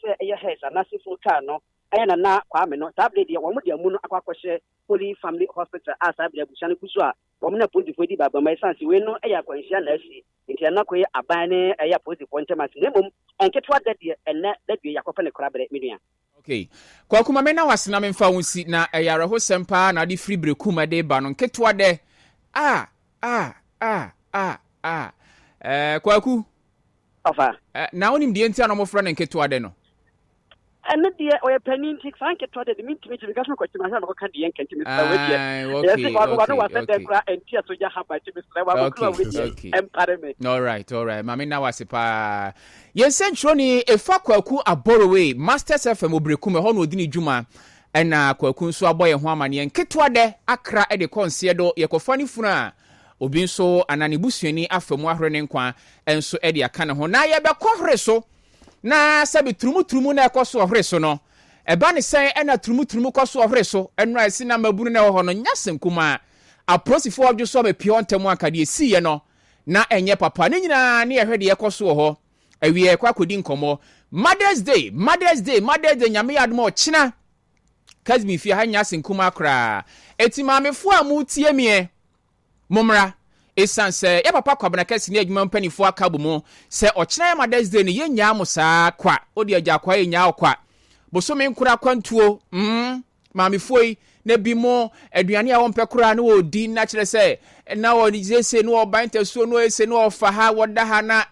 say a hair and a full car no ayana na kwame no tablet dia wo mo dia mu no akwakɔhye Holy Family Hospital as abia bushane kusua wo mo na pontifo di baba mai sanse we no eya kwanhia na asi nti na koye aban ne eya pontifo ntemase ne mom enketwa da dia enne da dia yakɔfa ne korabere menua. Okay. Kwa kuma mena wasena memfa wonsi na eyare ho sempa na de free breku ma de ba no nketwa de kwaku ofa na onim de ntia no mo fra na nketwa de no and the oya penny tik fanke to the meet me because no question na ko kan de yankanti Mr. Weke yes ko was said there and tia so ja haba to Mr. Weke empowerment. All right mama na wasipa yensenchro ni efa kwaku aborowe Masters FM obreku me ho no odini dwuma na kwaku nso aboye ho amane nketwa de akra e de konse do yekofa ni funu a obi nso anane busuani afamu ahore ne nkwa enso e de aka ne ho na ye be kohre so na sabi trumu na ekoso ohre so no eba ne sen na trumu koso ohre so enra esi na mabunu na ho no nyasem kuma aprosifo odwo so be pio ntemu akade esi ye no na enye papa ne nyina ne yehwe de ekoso ho awie kwa kodi nkomo Mother's Day nyame yadmo ochina kazmi fi ha nyasem kuma kra eti mamefo amu tie mie momra esanse ya papa kwabana kasi ne adwuma mpanifo akabu mu se ochina ya Mother's Day ne yenya amusa kwa odi agya kwa yenya akwa bosome nkura kwantuo mamefoi na bimo aduane a wompe kura na odi na kire se na wodi zese no obanteso no ese no ofa ha woda ha na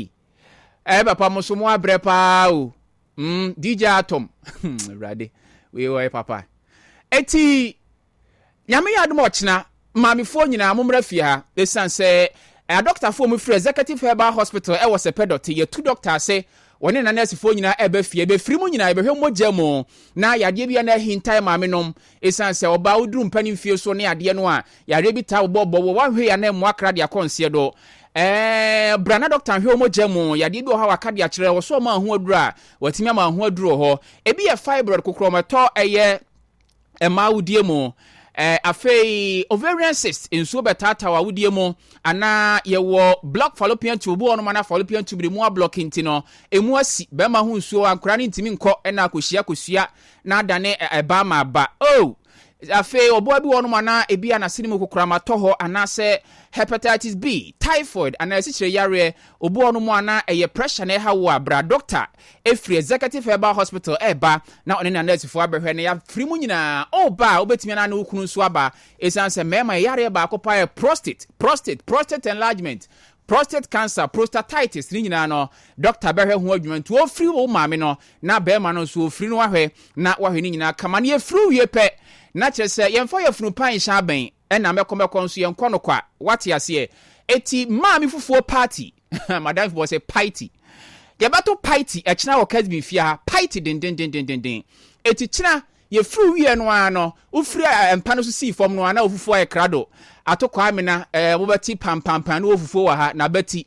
papa musumo abrepa o DJ Atom rade we wo papa eti nyame yadom ochina mamifo nyina momra fie ha esanse a doctor for mu free Executive Herbal Hospital e was a pedot ye two doctor say woni na nurse fo nyina e be fie be free mu nyina e be hwe mogya mu na yade bia na hintai mamenom esanse oba uduru mpani fie so ne ade no a yade bi ta bobo wo hwe ya na mu akra de akonse do brana doctor hwe mogya mu yade bi o ha wakade a kire wo so ma ho adura watimi ma ho aduro ho ebi ye fibroid kokromato eye maudie mu afei ovarian cyst inso betata wa wudie mu ana yewo block fallopian tube ono mana fallopian tube mu blocking tino emu asi be ma hu nsuo ankra ne ntimi nkọ na akosua na adane eba ma ba afei obo bi ono mana ebi anasini mu kokora mato ho anase hepatitis B typhoid ana esichire yare obo ono mu ana eye pressure na ha wo abra doctor efri Executive Herbal Hospital eba na one na nurse fo abehwe na ya free mu nyina oba obetimi na ukunu nso aba esanse mema yare ba akopa prostate enlargement prostate cancer prostatitis ni nyina no doctor behwe ho adwumantu o free wo maame no na be ma no so free no wahwe na wahwe ni nyina kama na ye free wie pe na chese yemfo yefunu pan sha ben na mekomeko nso yenko no kwa wate ase eti maami fufuo party madam boy say party yebato party echina wo kasbi fia party den eti china ye fru wie no ano ufri empa no so si fom no ana ofufuo e krado atokwa amena wo beti pam no ofufuo wa ha na beti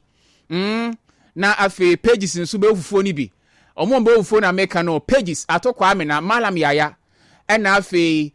na afi pages nso be ofufuo ni bi omo mbe ofufuo na make no pages atokwa amena malam yaya na afi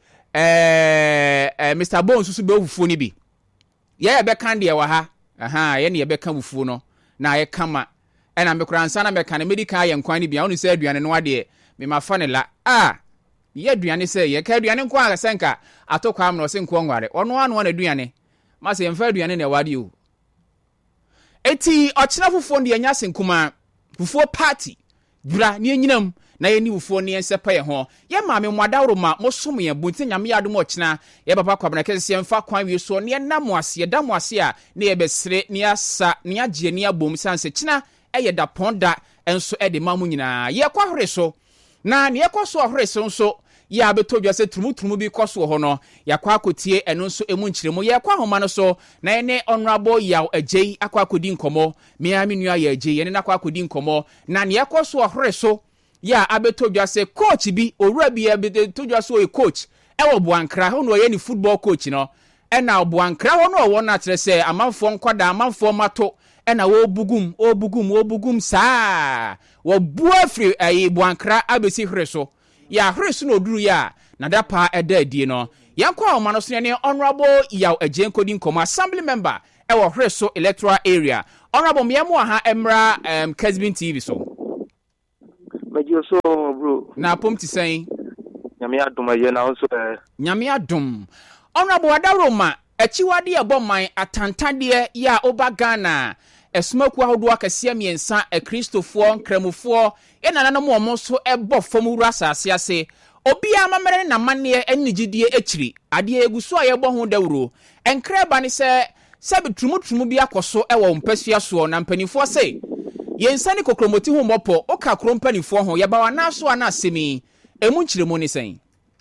Mr. Bones su be ofufuo ni bi ye be kan de wa ha ye ne ye be kan ofufuo no na ye kama na me kura nsa na me kan medical ye nkwan ni bia onu se aduane no ade me mafa ne la ye aduane se ye ka aduane nkwa asenka atokwa am no se nkwa ngware ono anu na aduane ma se mfa aduane na wade o eti ochina fufuo de anya senkuma fufuo party dura ne nyinam na ye ni wufuo ne ensepa ye ho ye maame mwadawro ma mosom ye bunti nyame yadom ochina ye papa kwabna kese mfa kwan wi so ne namoase damoase a ne ye besre ne asa ne agye ne abom sanse china eye da ponda enso e de mamu nyina ye kwahore so na ne ye kwaso ahore so nso ye abetodwa se trumu bi kwaso ho no yakwa akotie eno nso emu nkyiremu ye kwa homa no so na ye ne honorable yaw agei akwa akodi nkomo me aminua ye agei ye ne nakwa akodi nkomo na ne ye kwaso ahore so ya abetodwa se coach bi owura bi abetodwa so e coach ewo Buankra ho no ye ni football coach no na Buankra ho no wo na kire se amanfo nkwada amanfo mato na wo bugum saa wo buafri ayi Buankra abesi hreso ya hreso no duru ya na dapa eda adie no yankwa o so ne honorable yaw agenkodi nkomo assembly member ewo hreso electoral area honorable miamo ha emra Kesbin TV so you so, bro. Na pom ti sɛn. Nyame adom aye na also. Nyame adom. Honorable Adaroma, achiwade ebo man atantade ya oba Ghana. Esmaku ahodo akase miensa Kristofo nkramufo enananom omo so ebo fam wura asase ase. Obi amamere na mane enigidie echiri. Ade eguso ayebo ho dawuro. Enkreba ne se bitrumu bi akoso ewo mpasua so na mpanifo se yensa ne kokromoti ho mopo oka kro mpanifo ho yeba wana so ana asemi emu nkyiremu ne sen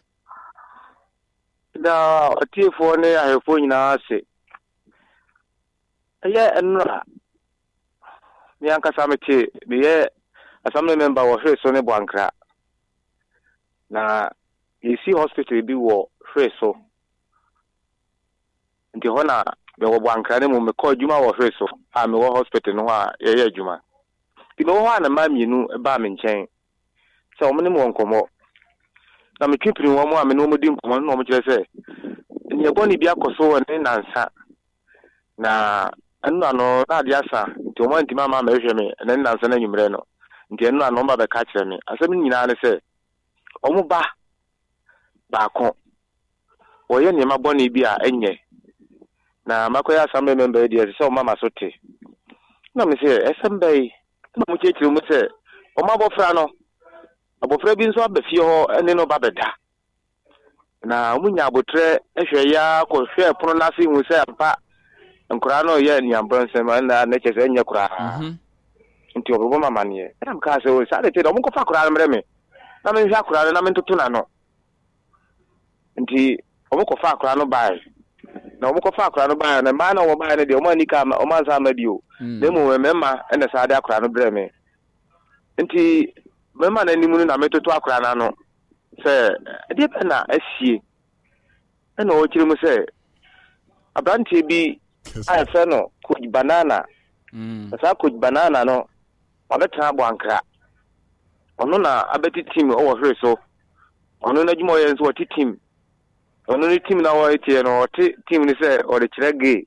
da otifo ne ahefo nyina ase eye enra mi anka samete be assembly member wo hweso ne Bwankra na yesi hospital bi wo hweso nti hona be wo Bwankra ne mu me call juma wo hweso a me wo hospital no a ye juma ti me wo ha na ma mienu ba me nchen se o me ne mo nkomo na me twipiri wo mo a me no mo di nkomo no mo kire se ni eboni bi akoso ne nansa na anu ano na dia sa nti o mo nti mama ma hwe me ne nansa na nyumre no nti anu ano ba be ka kire me asem nyina ne se o mo ba ko o ye ni ma boni bi a enye na makoya assembly member dia se o mama sote na me se assembly na mo chechiri mo se o ma bofra no abofra bi nso abafie ho ene no babeda na munya abotre ehwe ya ko hwe pono na se hu se ampa nkura no ye ni ambranse ma na na chese enye kura nti obo mama ne na mka se o sa de te do mo ko fa kura mre me na me hwa kura na me ntutu na no nti obo ko fa kura no bai na obo ko fa kura no bai na ma na obo bai ne de o ma ni ka o ma sa ma bio de mo me ma ene sa de akura no bre me nti mema na nimu na metoto akura na no se de pe na asie na o kire mu se abrantie bi ai fe no coach banana sa coach banana no obetra Bwankra ono na abeti team o wo hwe so ono na djumo yenso wo team ono ni team na wo etie no team ni se o de kire gay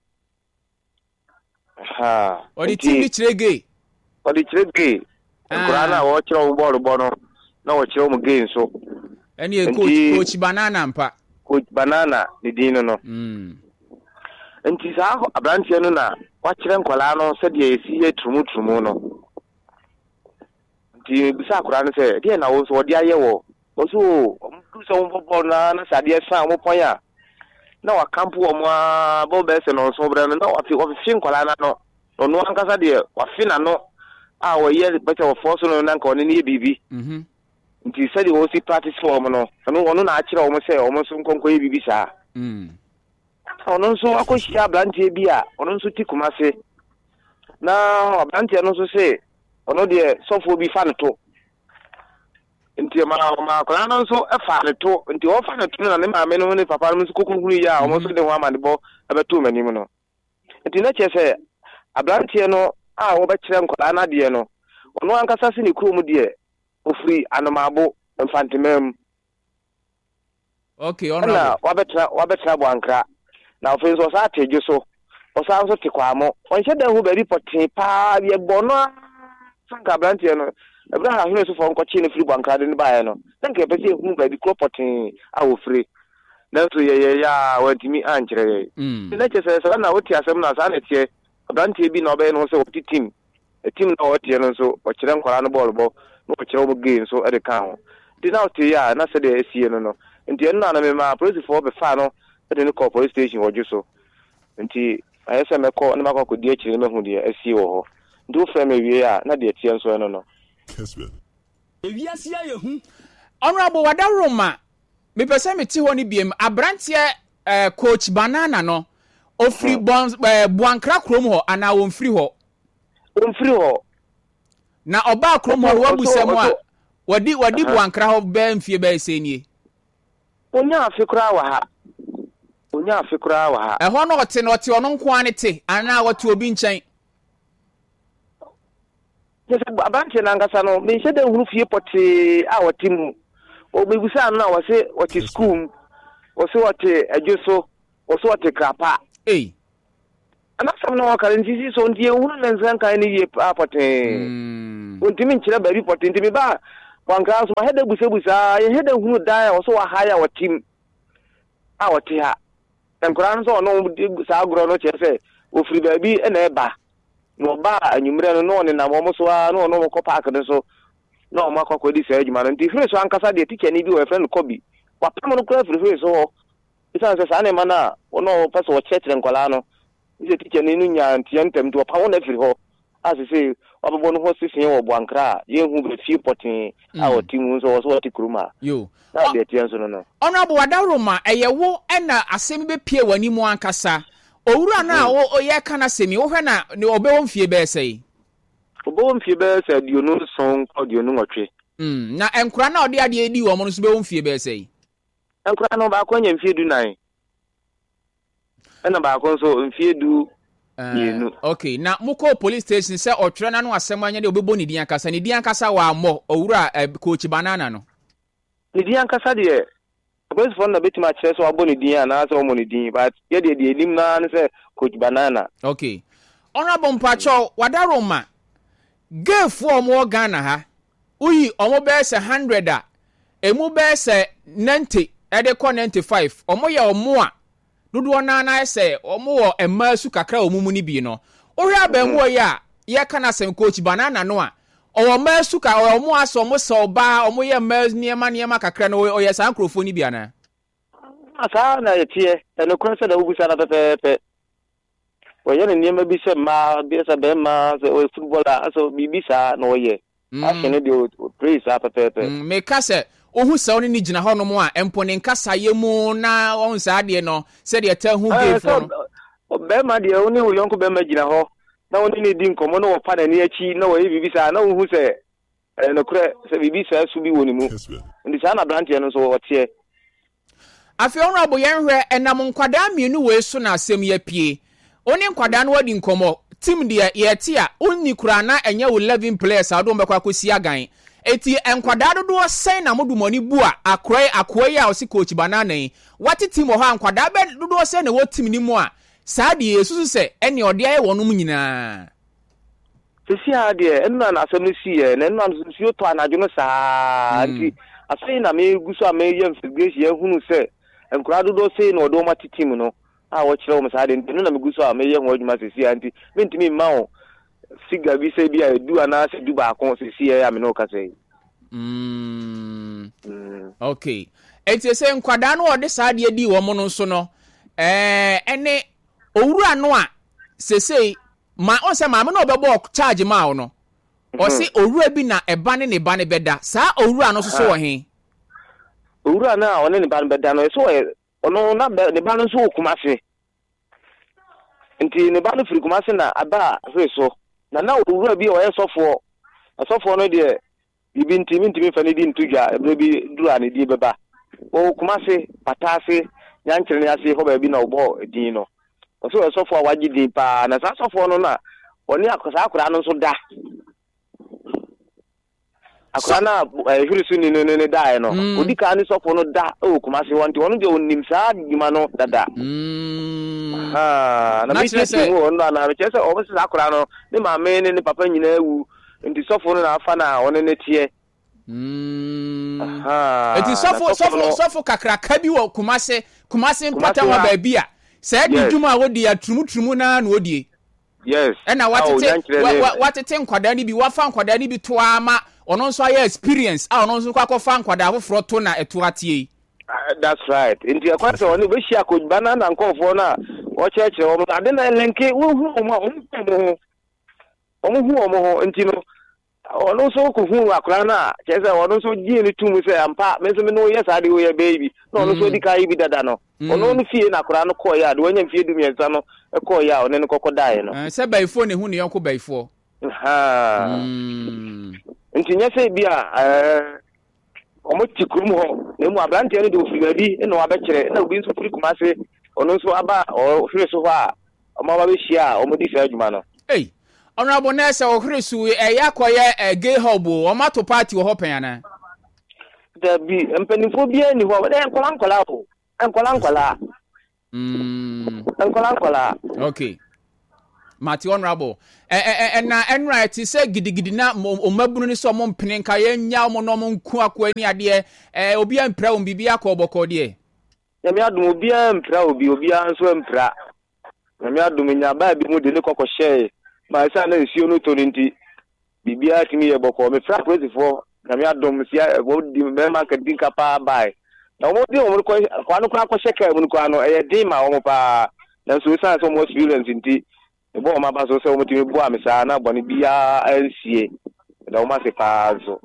ha o de team ni kire gay o de kire gay Kurana wo kire wo ball bono na wo kire wo gay so eni coach banana mpa coach banana ni dino no enti sa abrantie no na wa kire nkola no se de esi ye trumu no enti bisa Kurana se de na wo so de aye wo so so wo ball na sa de sa wo ponya na wa camp wo mo a bo be se no so bre no na wa fi nkola na no no ankasa de wa fi na no a wo ye better of force no na nka oni ne bibi nti sɛ de wo si practice form no ono na akire wo sɛ wo nso nkonko ye bibi saa ono nso akohia abrantie bi a ono nso ti Kumase na abrantie no nso se ono de sofo bi fa ne to nti ma kora no nso fa ne to nti wo fa ne to na ne maame no ne papa no nso kokunhuru ya wo nso de ho amane bo abeto manim no nti na che sɛ abrantie no a wo be kire nkola na de no ono ankasa se ne kuro mu de ofri anomabo mfantemam okay ono na wabetra Bwankra na ofin so sa tejo so o sa so te kwamo on hye da hu be report pa ye bono sanka abrantie no ebra ha hwe so fo nkochi ne firi Bwankra de ne bae no sanka pese hu be di kropotin a ofri na so ye ya wantimi ankyere na chese so na woti asem na sa na tie abrantie bi na obe no so woti team na woti no so o kire nkwara no ball bo no o kire wo game so e de ka ho di na woti ya na se de esie no nti eno na me ma police for be fa no e de no call police station woju so nti ayese me call na makọ di akire me hu de esie wo ho nti wo fra me wie ya na de tie nso no ewiase aye hu Honorable Wadaroma me pese me ti ho ni biem abrantie coach banana no ofri Bwankra krom ho ana wo mfiri ho na oba krom ho wabusam a wadi Bwankra ho be mfie be senie onya afikura wa ha eho no ote ono nko ane te ana wote obi nchen yesa abante na ngasa no me hye da huru fie poti a wote mu obebusa no na wose wote school wose wote ajuso wose wote krapa anasam no wakare ntisi so ndie hunu na nsan kan ni ye apote ontimi nkyira ba report ntimi ba wankra so ma heda busebusa ye heda hunu dan o so wa haya wa team a wo te ha nkra no so no sa agro no che ofiri baabi na eba no ba anyumre no ne na mo so a no ko park no so no ma kwa di sa adwuma no nti free so ankasa de teacher ni bi wo friend Kobi wa pam no kwa free so isa se sa ne mana ono pese wo church nkola no ise teacher ni nu nya ntiantem to pa wo na free ho as say obobo no ho sisi wo Boankra ye hu be fie potin a wo timu so wo ti kuruma yo na de tian so no Honorable Wadaroma eyewo na asem be pie wani mu ankasa owura na o ye kana semi wo hwe na ne obewo mfie be sei obewo mfie be sei dionu son ko dionu nwotwe na enkura na ode ade edi wo mo no so bewo mfie be sei enkura no ba ko nya mfie du nan ena ba ko so mfie du okay na muko police station se otwere na no asem anya de obebo ni dian kasa wa ammo owura coach banana no ni dian kasa de police phone na betima kire so abo ni dian na so mo ni din but ye de elim na se coach banana okay Honorable Mpacho Wadaroma gefu omo Ghana ha uyi omo be se 100 a emu be se 90 ede ko 95 omo ye omo a dodo na ese omo wo emasu kakra omumu ni bi no ohwe abemu ya ye kana sem coach banana no a owo masu ka omo aso omo so ba omo ye mas niema kakra no oye san microphone bi ana asa na yetie eno kronse da ubusa na pepe oye ne niema bi se ma bi se be ma se o footballer aso bibisa no oye ahene de praise a pepe me ka se ohu sa oni ni gina ho no mo a empo ne nkasa ye mu na on sa ade no se de ta hu game for no be ma de oni wo yonko be ma gina ho na oni ne di nkomo no wo pa na ni achi na wo ye bibisa na wo hu se no kure se bibisa su bi woni mu ndi sa na brand no so wo tie afi Honorable yenhwe enam nkwada mienu we so na asem ya pie oni nkwada no wadi nkomo team de ye tie a onni kura na enye 11 players a do mbekwa kosi agan eti enkwada dodo sen na modumoni bu a akoyi a osi coach banana yi wati team ho enkwada be dodo sen na wo team ni mu a saadi esusu se ene ode aye wonum nyina sisi ade enna na asem ni sie na enna no si oto anajo no saa nti asei na me guso a me ye investigation ehunu se enkura dodo sei na odo mati team no a wo kire wo saade nti na me guso a me ye ho adwuma sisi anti me ntimi ma o siga bi se bi a edu ana se du ba kon sisi ya me no ka sei okay enti se nkwada no ode saade di wo mo no so no ene owura no a sesei ma on se ma me no obebo charge ma o no o si owura bi na eba ne ba ne beda saa owura no so wo he owura na one ne ba ne beda no so ono na ne ba no so Kumase nti ne ba no firi Kumase na aba so na owura bi o ye sofo no de bibi ntimi fa ne di ntudwa ebre bi dura ne di beba o Kumase patase nyankere ne ase ho ba bi na obo din no so sofo waji din pa na sa sofo no na oni akosa akura no so da akura na hirisu ni ne da no odika ni sofo no da o Kumase wonti wono de onim sa dima no dada na mi tete wo no na me chese o bese akura no ne maame ne papa nyina ewu nti sofo no na afa na wone ne tie eti sofo kakra ka bi wo Kumase mpata wa ba bi a se di djuma wodi atrumutrumu na wodi yes na watete nkwada ni bi wafa nkwada ni bi to ama ono nso aye experience ono nso kwakofa nkwada afoforo to na eto atie that's right nti akwase oni be shia coach banana nkofo na o cheche o ade na lenke wo hu omo nti no ono so ko hu akra na chese ono so ji ni tumu se ampa me so me no yes ade wo ye baby no ono so di kai bi dada no ono no fie na akra no ko ya de wanya fie du miensa no e ko ya ono ne kokodae no se baifo ne hu ne yonko baifo nti nya se bia omo tikurum ho ne mu abrante ne de ofiri bi no abekere na obi nso firi Kumase ono nso aba o hwere so ho a omo ba be hia omo di fa adwuma no Honorable Nessa Ohresu yakoye gay hub o mato party wo hopen ana da bi empanifo bia ni ho de enkola o enkola okay Mati honorable na enra ti say gidigidi na omabunu ni so mo mpene nka ye nya mo no mo nku akwa ni ade obi ampra o bibia ka oboko de ya mi adum obi ampra obi anso ampra na mi adum nya ba bi mu de ne kokoshe ma sa na nsuo no to nti bibia timi ye boko me fra prosifo na mi adum sia wo di me ma ka din kapa bai na mo di o mo ko anu ko akoshe ka mu ko anu e di ma o mo pa na so sa so mo experience nti ebo ma ba so se o mo timi bo amisa na boni bia ansie na o ma se pa zo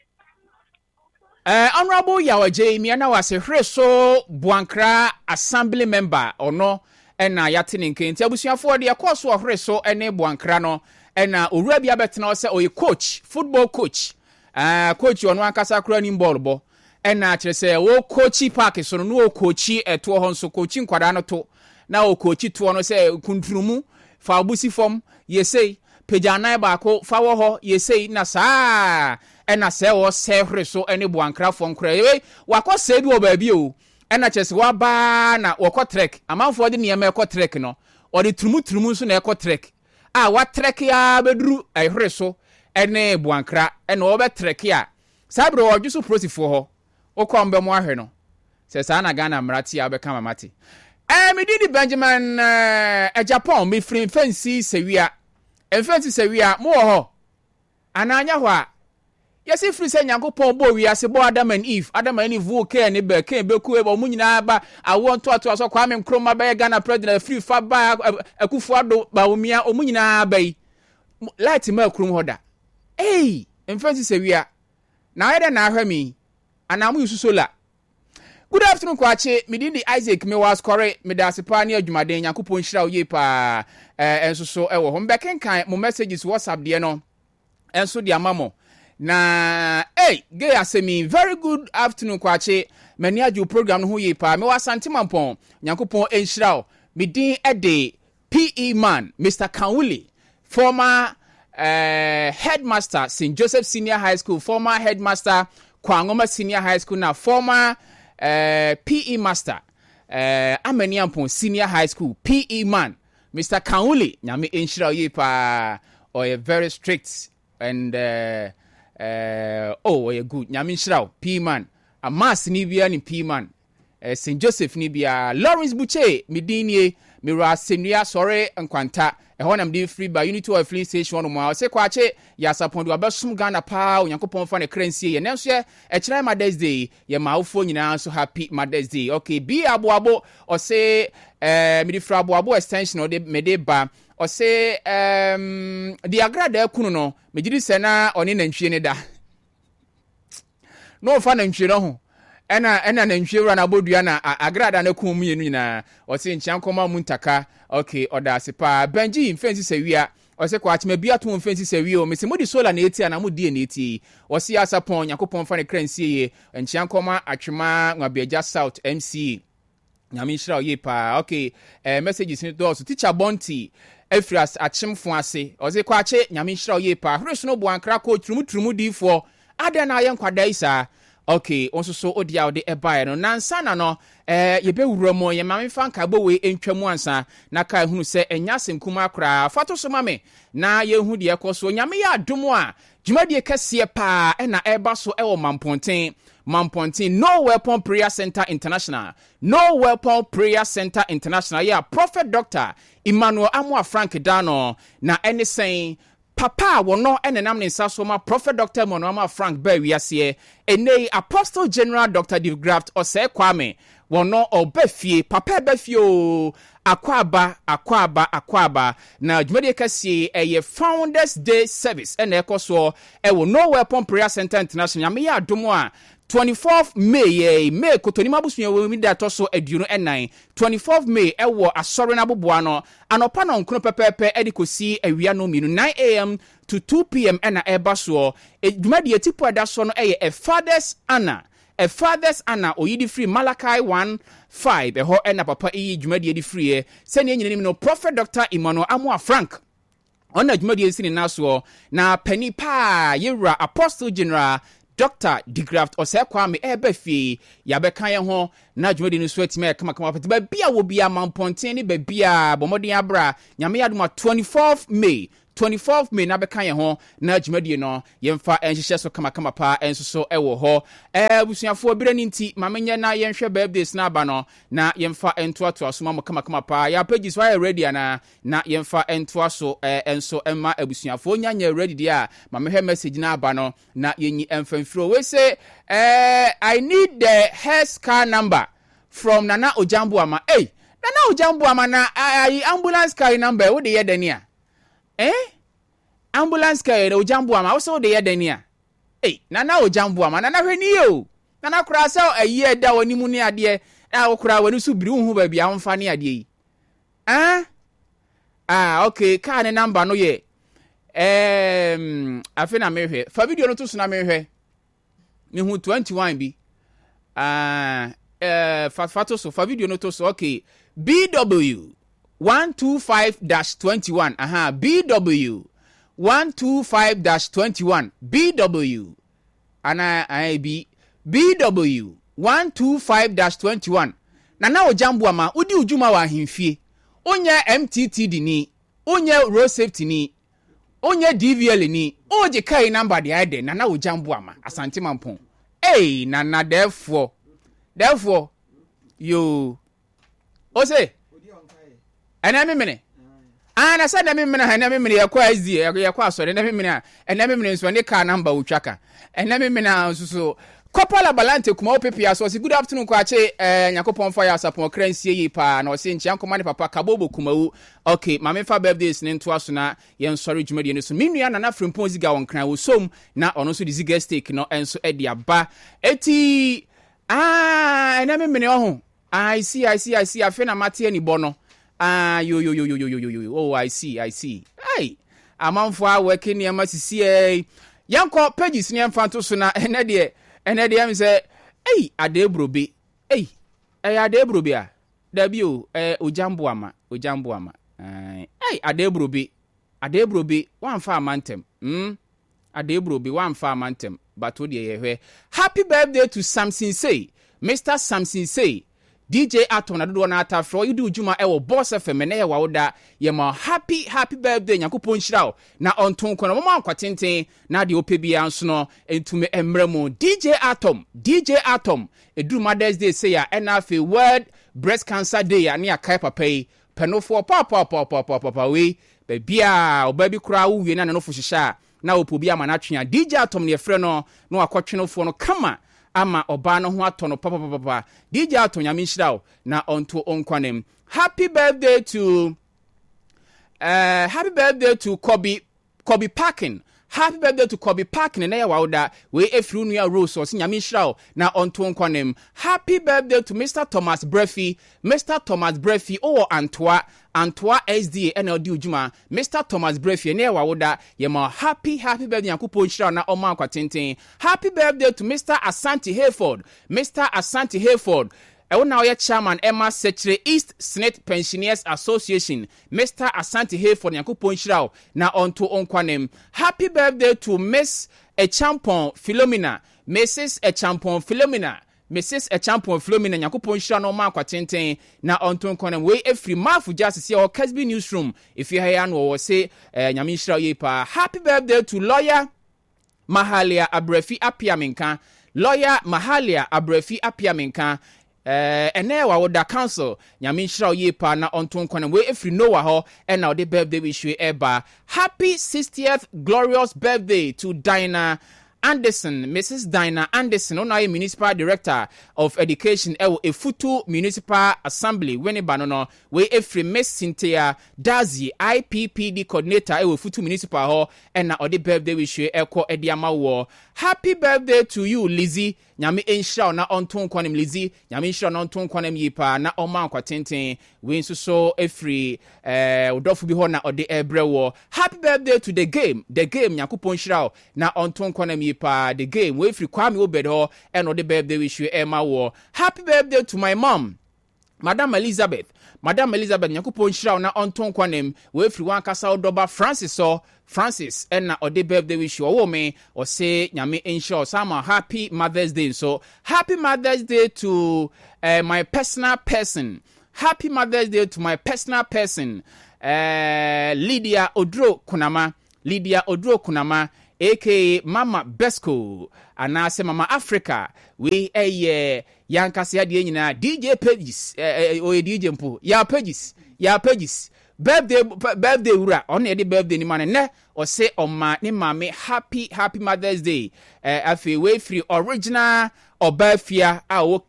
honorable Yawaje mi na wase hre so Buankra assembly member ono na yate ne nkenti abusuafo de yakoso hre so ene Buankra no na owura bia betena se oye coach football coach coach ono akasa kura ni ball bo na kire se wo coach park so no wo coach eto ho nso coach nkwada no to na wo coach to no se kunturumu fa abusi fom yesei pejana ba ko fa wo ho yesei na saa ena se wo se hre so ene Buankra fo nkra we wakose bi wo ba bi o ena chese wa ba na woko trek amanfo de niam eko trek no o de turumu so na eko trek wa trek ya beduru hre so ene Buankra ena wo be trek ya sabro wo djusu prosifo ho okombe mo ahwe no se sa na Ghana mrati ya be kama mate me didi Benjamin Japan me free fancy sewia fancy sewia mo ho ananya ho a yesi free say Nyankopon bo wi ase bo Adam and Eve wo ke ne be ke beku e bo mu nyina ba awon to aso Kwame Nkrumah ba Ghana president free fa ba Akufo-Addo ba omia omu nyina ba yi light ma krum hoda fancy sewia na ede na ahwa mi anamu yusu sola. Good afternoon, Kwache. Midindi Isaac me was correct. Me da sepa ni adwumaden Nyankopon hira oye pa enso so ewo ho mbeken kan mo messages WhatsApp de no enso de amamo na gay asemi very good afternoon, Kwache. Mani aju program no ho ye pa me wasante mampon Nyankopon enhira o midin ede PE man Mr. Kanwuli, former headmaster St. Joseph Senior High School, former headmaster Kwangoma Senior High School, na former PE master Amaniampon Senior High School PE man Mr. Kanwuli nyame enhira ye pa or very strict and good nyame enhira PE man Amas ni bia ni PE man St. Joseph ni bia Lawrence Buche midini mira senua sore nkwanta ehonam di free by unity of free station mo se Kwache ya sapondo abasum Ghana pa Onyankopon fa ne kransie ye nenso ye ekira Mother's Day ye maafo nyina so happy Mother's Day. Okay, bi aboabo o se midi fra aboabo extension o de mede ba o se di agrada kunu no megidi se na oni nantwie ne da no fa nantwie no ho ena nantwie wura na bodua na agrada na kun mu yenu nyina o se nchiankoma mu ntaka. Okay, oda sepa Benji mfensi sewia o se Kwache mabia to mfensi sewia o mese modi sola na eti na modi na eti o se asapon Nyankopon fa ne kransie ye nchiankoma atwema Nwabiaja South MC nyame hira o ye pa. Okay, messages ni do so teacher Bonti Efrias achimfo ase o se Kwache nyame hira o ye pa hreso no Buankra ko trumu difo ada na ye nkwada isa. Okay, onso so odia ode ebae no nansa na no ye be wura mo ye mame fa nka bo we entwamu ansa na kai hunu se enya senkuma akra fato so mame na ye hu de ekoso nyame ya adomo a dwumadie kase pa na eba so ewo mamponten No Weapon Prayer Center International yeah Prophet Dr. Emmanuel Amwa Frank Dano na anything Papa wono enenam ne nsasoma Prophet Dr. Monoma Frank Bewiase ene Apostle General Dr. Divgraft Ose Kwame wono obefie papa befio akwaba na dwumade kase eye Founders Day service ene ekoso ewo No Weapon Prayer Center International me ya adomo a 24th May kotonima busunya we mi da toso aduno enan 24th May ewo asore na boboa no anopa na nkono pepepe edikosi awia no minu 9 am to 2 pm ena eba so dwumade atipo ada so no eye a Father's Anna oyidi free Malachi 1:5 eho ena papa iyi dwumade di free se ne nyina no Prophet Dr. Emmanuel Amwa Frank ona dwumade sini naso na pani pa yewra Apostle General Dr. Digraft ose Kwame ebe fie ya beka ye ho na dwumadi no so atime kama pati ba bia wo bia mamponten ni ba bia bomodin abra nyame yadoma 24th May na beka ye ho na dwumadi no yemfa enhyehyɛ so kama pa enso so ewo ho busuafo bira ni nti mamenye na yenhwɛ birthdays na aba no na yemfa entoato asoma mo kama pa ya pages why ready na yemfa entoaso enso emma abusuafo nyanya ready dia mamehwɛ message na aba no na yenyi emfamfiro we say I need the hair car number from Nana Ojambuama. Hey, Nana Ojambuama na ambulance car number wo de ye dania. Ambulance car Ojambuama wo so de ye dania. Hey, Nana Ojambuama Nana hweni yo. Nana kura sa ayi da woni mu ne ade wo kura wani su biri hu ba bia wonfa ne ade yi. Okay, car ne number no ye. Afena mehwe. Fa video no to so na mehwe. Ni hu 21 bi. Fato so fa video no to so okay. BW 125-21. BW 125-21. BW BW 125-21. Nana Ojambuama udi ujuma wa himfie. Onye MTTD ni, onye road safety ni, onye DVL ni, oje kai number de ade Nana Ojambuama asante mampon. Hey, Nana therefore you ose enemi mene na say enemi mene yakwa SD yakwa so enemi mene so ne car number utwaka enemi mene so Kopala Balante kuma opepia so good afternoon kwa che Nyakopon fire sapon kransie yi pa na o se nchian komane papa kabobo kumawu okay mame fa birthdays ne nto aso na yen sorry dwumade ne so minua na frempon ziga won kran wo som na ono so di ziga steak no enso edi aba eti enemi mene oho I see afena mate ani bono yo oh I see hey amanfo a working near masisi yanko pages ne mfanto so na ene de am say adebrobe adebrobe a da bi o ojamboama adebrobe wan fa amantem adebrobe wan fa amantem but wo de yehwe happy birthday to Samson say Mr. Samson say DJ Atom na dodo na atafro yidu ujuma ewo Boss FM na ye wawoda ye ma happy birthday Yakopon Shirao na onton kono mo ankwatenten na de opebia nso no entume emremo DJ Atom edu Mother's Day say ya enafe World Breast Cancer Day ya ne akai papai penofo papa we bebia obabi kura wo wie na no fo hihya na opobia manatwea DJ Atom ne frɛ no na akɔtwenofo no kama ama oba no ho atono papa DJ Atom nyame nhyirawo na onto onkwanem happy birthday to Kobe Parkin. Happy birthday to Kobe Parkin na yawoda we efru nua Rose o nyame nhyirawo na onto onkwanem happy birthday to Mr. Thomas Brefi o Antoa SD NLD ujuma Mr. Thomas Brefi na yawoda ye ma happy birthday Yakopon Shirao na oma kwatenten happy birthday to Mr. Asante Hayford ewo na oye chairman Emma Secretary East Senate Pensioners Association Mr. Asante Hayford Yakopon Shirao na onto onkwanem happy birthday to Mrs. Echampon Philomena Yakopon Shirao no ma kwatenten na onto onkwanem we efri mafu justice here Kasbi Newsroom if you hear no say nyame Shirao ye pa happy birthday to lawyer Mahalia Abrefi Apiamenka ene wa woda council nyame nhyirawo ye pa na onto nkwana we efri Noah ho and now the birthday wish we eba happy 60th glorious birthday to Mrs. Dinah Anderson, Onaye Municipal Director of Education, Efutu Municipal Assembly, Wenebanono, we efri Miss Cynthia Dazi, IPPD Coordinator, Efutu Municipal Hall, and now the birthday wish you Eko Ediama War. Happy birthday to you, Lizzie. Nyame enhyira na onton kwanem Lizzie. Nyame enhyira na onton kwanem yipa na oma kwatenten. We nso so efri odofo bi ho na ode ebrewo. Happy birthday to the game. The game Yakopon Shirao na onton kwanem yipa the game. We efri Kwame Obedo and ode birthday wish you Emma wo. Happy birthday to my mom, Madam Elizabeth Madam Elizabeth Nyankopon Shira na onton kwanem we free wan kasa odoba Francis and ode birthday wish you wo me or say nyame ensure sama happy Mother's Day. So happy Mother's Day to my personal person. Happy Mother's Day to my personal person. Lydia Odro Kunama aka Mama Besco anase Mama Africa we yankase ade nyina DJ Pages DJ mpo ya Pages birthday wura on the birthday ni man ne o say oma ni mame happy Mother's Day afi we free original obafia a wo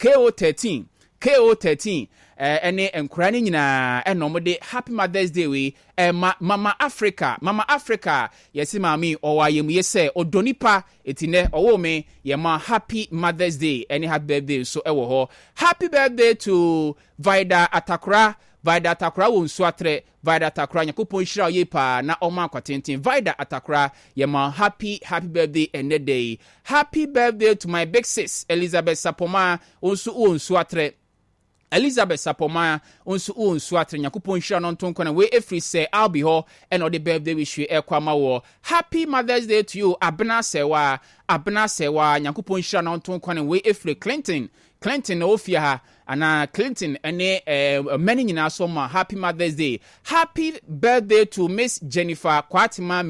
KO13 ene enkura ni nyina enomode happy Mother's Day we Mama Africa yesi mami owayem yese odonipa etine owo me yema happy Mother's Day any happy birthday so ewo ho happy birthday to Vida Atakra wo nsuatre Vida Atakra Nyankopon Shira ye pa na oma kwatenten Vida Atakra yema happy birthday and day happy birthday to my big sis Elizabeth Sapoma nsuatre Elizabeth Sapoma unsu atre Nyankopon Shira no ntonko na we efri say I'll be ho and the birthday wish you ekwama wo happy Mother's Day to you abna sewa Nyankopon Shira no ntonko na we efri Clinton ofia ha ana Clinton ene many nyina so ma happy Mother's Day happy birthday to Miss Jennifer Kwatima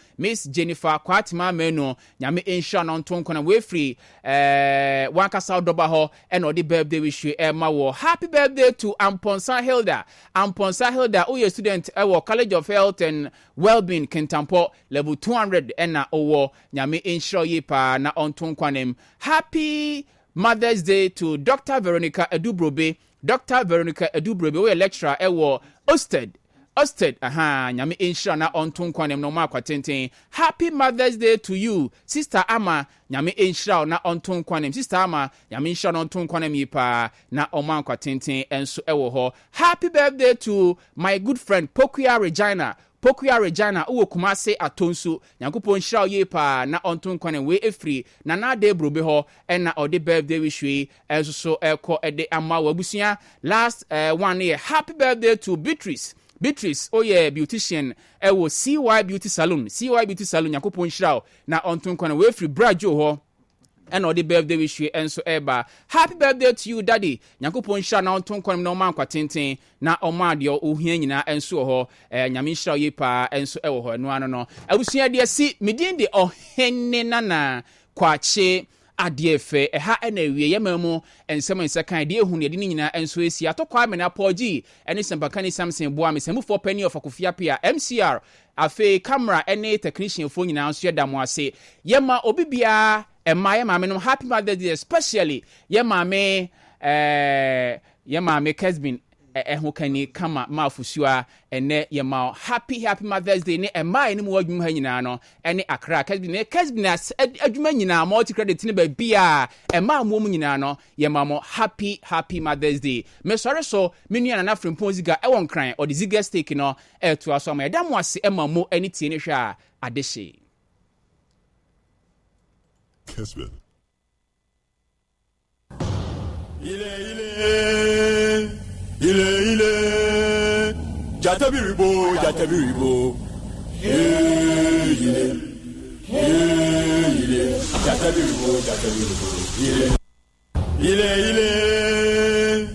Meno nyame ensha no ntonko na we free wankasa odoba ho and the birthday wish you ma wo happy birthday to Amponsa Hilda oye student ewo College of Health and Wellbeing Kentampo level 200 na owo nyame ensha ye pa na ontonko nem happy Mother's Day to Dr. Veronica Edubrobe, we lecturer ewo Osted, nyame ensure na onton kwanem no makwa tenten. Happy Mother's Day to you, Sister Ama, nyame ensure na onton kwanem. Sister Ama, nyame ensure na onton kwanem yipa na omankwa tenten enso ewo ho. Happy birthday to my good friend Pokuya Regina uwo kumase atonsu Nyankopon Shira ye pa na onton kwanem we efri na de brobe ho na ode birthday wish we enso so eko ede ama wabusia last one year. Happy birthday to Beatrice beautician ewo CY Beauty Salon Nyankopon Shira na onton kwanem we efri brajo ho and all the birthday wish you enso eba. Happy birthday to you, Daddy. Nyankopon Shira na onton kwanem na oman kwatenten na omadio ohia nyina enso ho nyame Shira ye pa enso ewo ho no ano no. Abusua de si medin de ohenne nana kwache adiefe ha na wie yemamu ensem nsekan de ehunu de nyina enso esi atokwa amena poji ene sempakani Samson boa mesemu for penny of akofia pia MCR afe camera ene technician fo nyina nso yedamo ase yema obibia ema menom happy Mother's Day especially yema Kesbin eho kani kama mafusua ene yema happy Mother's Day ne ema ene mu adwuma ha nyina no ene akra Kesbin adwuma nyina multi credit ne ba bia ema mu nyina no yema mo happy Mother's Day me sore so menu na Afrempon ziga ewon kran or the ziga steak no to aso ma yeda mo ase ema mo ene tie ne hwa adehye Kesbin. Ile Jatabiribo ile Jatabiribo ile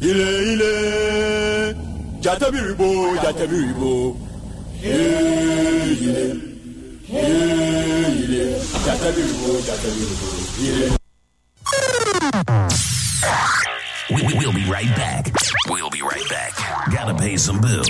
Jatabiribo ile We'll be right back. Gotta pay some bills.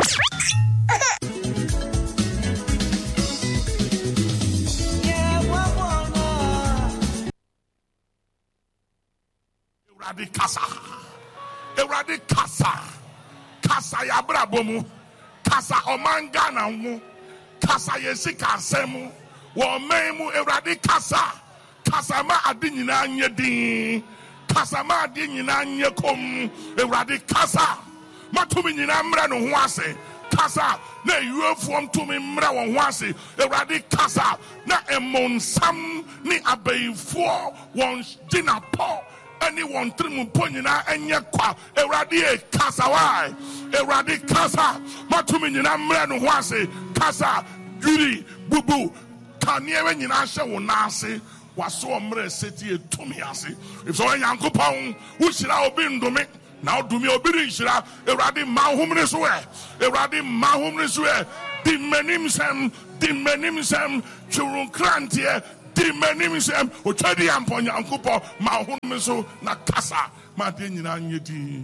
Euradi kasa ya brabomu kasa omanga na mu kasa yesika asemu wo memu euradi kasa ma adi nyina anye din kasa ma adi nyina anye kom euradi kasa matumi nyina mra no ho ase kasa na yuefuom tumi mra wo ho ase euradi kasa na emonsam ni abayifo won dinapo anyone trim ponina and yakwa, eradi casa, why? Eradi casa, Matumina Mrano Wase, casa, Judy, Bubu, Kanye in Asha Nasi, was so mre city to me. If so, Yanko Pong, who should I be in domain? Now do me obedient, eradi mahumnes way, eradi mahumnes way, dimenimsem, churun crantier. Dimenimsem, Uchadi Ampon Yankupo, Mahumso, Nakasa, Martin Yeti.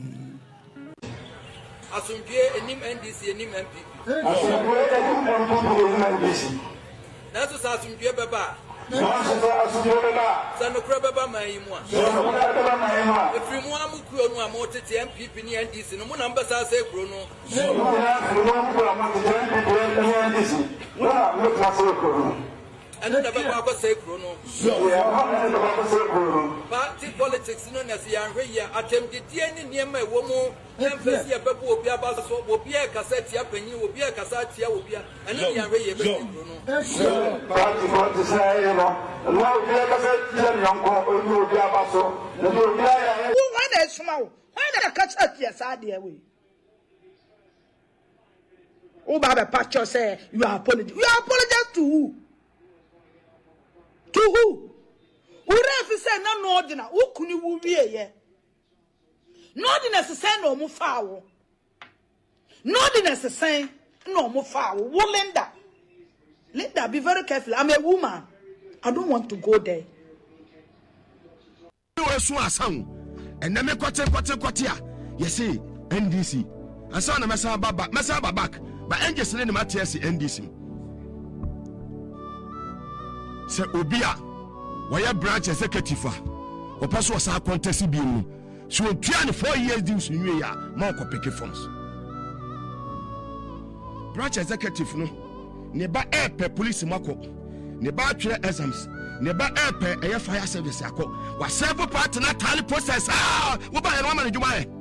Assumpie enim NDC enim MP. That's assumpie baba. Sano baba maimwa. If you want to go no amount MPP ni NDC, no more numbers are say Bruno. And then the Baba say Bruno. Party politics, known as the Andrea, attempted the near my woman, emphasis a pebble will be a bass, will be a cassette, and you will be a cassette, will be and then the Andrea Bruno. Party politics, now we are cassette, young will be a basso. Why that small? Why not catch up? Yes, I dear we. Oh, Baba Pacho say you are apologizing. You are apologizing to who? To who? Who say no ordinary? Who could you be here? No necessary no more foul. No necessary no more foul. Who Linda? Linda, be very careful. I'm a woman. I don't want to go there. You are so sound. And then me quarter. You see, NDC. And so na mesa back. But NDC ne matiasi NDC. Se obia waya branch executive o paso wasa contest bi mu so otua ne 4 years deals nwe ya ma ko pick funds branch executive no ne ba airport police mako ne ba atwere exams ne ba airport eye fire service akọ wa serve part na tally process wo ba no ma ne dwuma e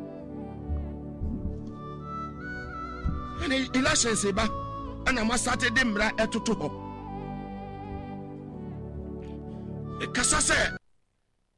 ene election se ba ana ma Saturday mra etoto ho Kasa say